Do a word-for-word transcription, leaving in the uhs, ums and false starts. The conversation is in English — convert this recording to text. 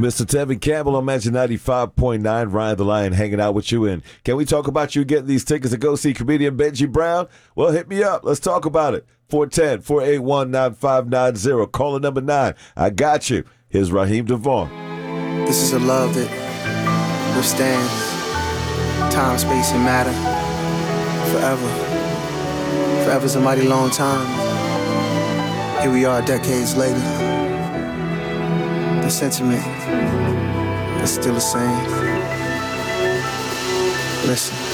Mister Tevin Campbell on Magic ninety-five point nine. Ryan the Lion hanging out with you. And can we talk about you getting these tickets to go see comedian Benji Brown? Well, hit me up. Let's talk about it. four one zero, four eight one, nine five nine zero. Caller number nine. I got you. Here's Raheem DeVaughn. This is a love that withstands time, space, and matter forever. Forever's a mighty long time. Here we are decades later. The sentiment is still the same. Listen.